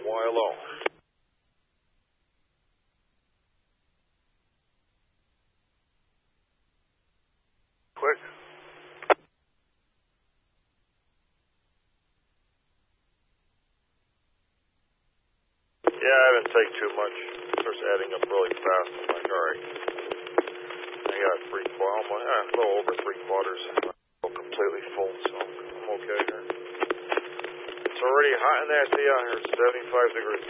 YLO. Quick. Yeah, I didn't take too much. It starts adding up really fast. I'm like, all right. I got a little over 3/4. I'm completely full, so I'm okay here. It's already hot and nasty out here. It's 75 degrees.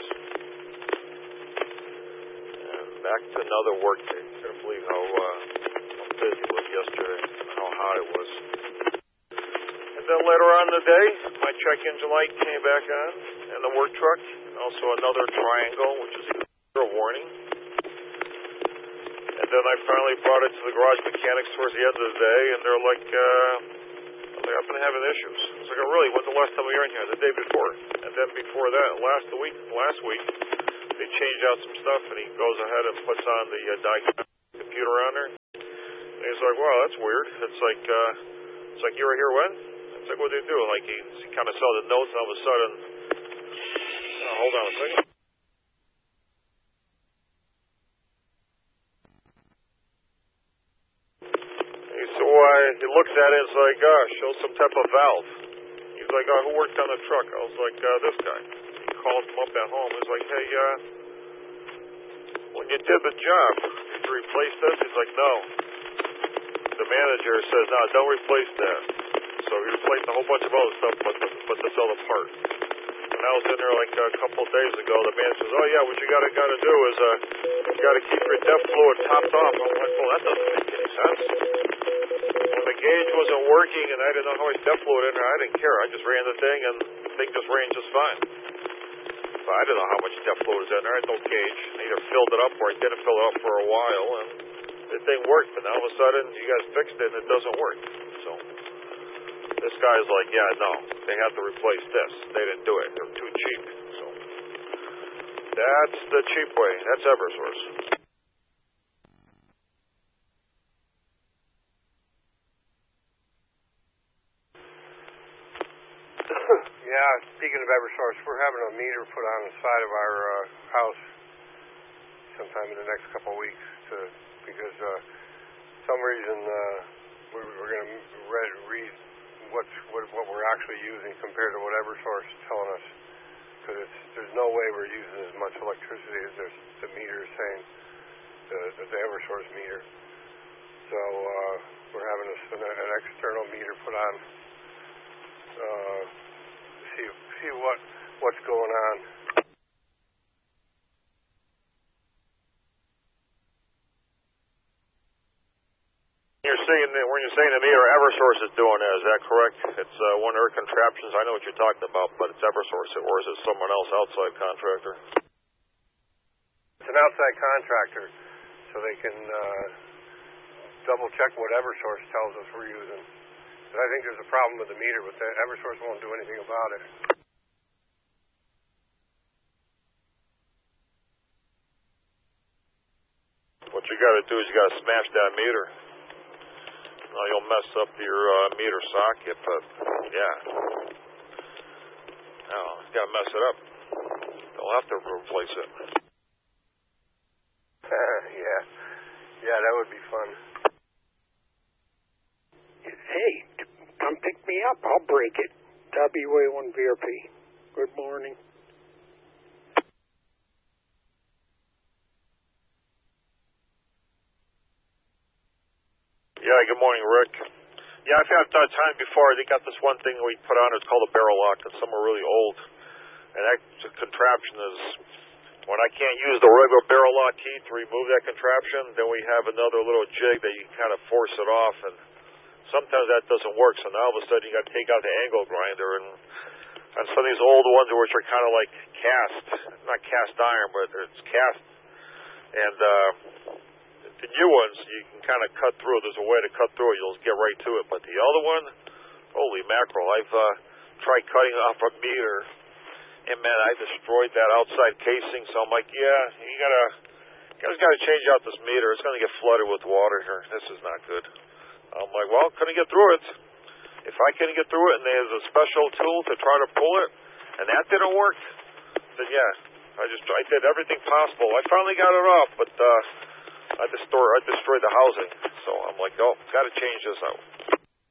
And back to another work day. Can't believe how busy it was yesterday and how hot it was. And then later on in the day, my check engine light came back on and the work truck. Also another triangle, which is a warning. And then I finally brought it to the garage mechanics towards the end of the day, and they're like, I've been having issues. I was like, oh, really? When's the last time we were in here? The day before. And then before that, last week, they changed out some stuff, and he goes ahead and puts on the diagnostic computer on there. And he's like, wow, that's weird. It's like you were here when? It's like, what did you do? Like, he kind of saw the notes, and all of a sudden, hold on a second. He looks at it and is like, show some type of valve. He's like, who worked on the truck? I was like, this guy. He calls him up at home. He's like, hey, when you did the job, did you replace this? He's like, no. The manager says, no, don't replace that. So he replaced a whole bunch of other stuff, but this other part. And I was in there like a couple of days ago. The man says, oh, yeah, what you got to do is you got to keep your depth fluid topped off. I'm like, well, that doesn't make any sense. When the gauge wasn't working and I didn't know how much depth fluid in there, I didn't care. I just ran the thing, and the thing just ran just fine. But I didn't know how much depth fluid was in there. I had no gauge. I either filled it up or I didn't fill it up for a while, and the thing worked. But now all of a sudden, you guys fixed it, and it doesn't work. So this guy's like, yeah, no, they have to replace this. They didn't do it. They're too cheap. So that's the cheap way. That's Eversource. Yeah, speaking of Eversource, we're having a meter put on the side of our house sometime in the next couple of weeks because some reason we're going to read what we're actually using compared to what Eversource is telling us, because there's no way we're using as much electricity as the meter is saying, the Eversource meter. So we're having an external meter put on. See what's going on. When you're saying the meter Eversource is doing it, is that correct? It's one of their contraptions. I know what you're talking about, but it's Eversource, or is it someone else outside contractor? It's an outside contractor, so they can double check what Eversource tells us we're using. But I think there's a problem with the meter, but Eversource won't do anything about it. What you got to do is you got to smash that meter. Now you'll mess up your meter socket, but yeah. No, you got to mess it up. They'll have to replace it. Yeah, that would be fun. Hey, come pick me up. I'll break it. WA1VRP. Good morning. Yeah, good morning, Rick. Yeah, I've had time before. They got this one thing we put on. It's called a barrel lock, and some are really old. And that contraption is, when I can't use the regular barrel lock key to remove that contraption, then we have another little jig that you can kind of force it off, and sometimes that doesn't work. So now all of a sudden you got to take out the angle grinder, and some of these old ones which are kind of like cast, not cast iron, but it's cast. And the new ones, you can kind of cut through. There's a way to cut through it. You'll get right to it. But the other one, holy mackerel, I've tried cutting off a meter, and man, I destroyed that outside casing. So I'm like, yeah, you guys got to change out this meter. It's going to get flooded with water here. This is not good. I'm like, well, couldn't get through it. If I couldn't get through it, and there's a special tool to try to pull it, and that didn't work, then yeah, I did everything possible. I finally got it off, but I destroyed the housing. So I'm like, oh, got to change this out.